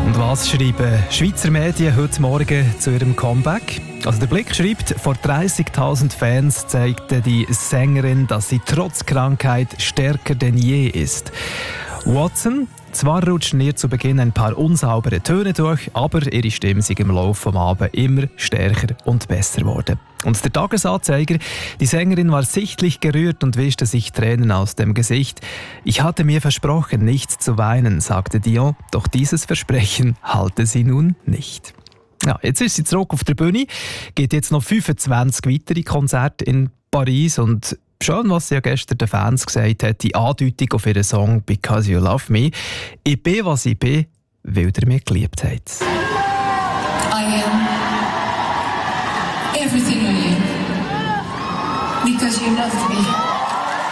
Und was schreiben Schweizer Medien heute Morgen zu ihrem Comeback? Also der Blick schreibt, vor 30.000 Fans zeigte die Sängerin, dass sie trotz Krankheit stärker denn je ist. Watson, zwar rutschen ihr zu Beginn ein paar unsaubere Töne durch, aber ihre Stimme ist im Laufe des Abends immer stärker und besser geworden. Und der Tagesanzeiger, die Sängerin war sichtlich gerührt und wischte sich Tränen aus dem Gesicht. Ich hatte mir versprochen, nicht zu weinen, sagte Dion, doch dieses Versprechen halte sie nun nicht. Ja, jetzt ist sie zurück auf der Bühne, geht jetzt noch 25 weitere Konzerte in Paris und schön, was sie ja gestern den Fans gesagt hat, die Andeutung auf ihren Song «Because You Love Me». Ich bin, was ich bin, weil ihr mich geliebt habt. I am everything I am because you loved me.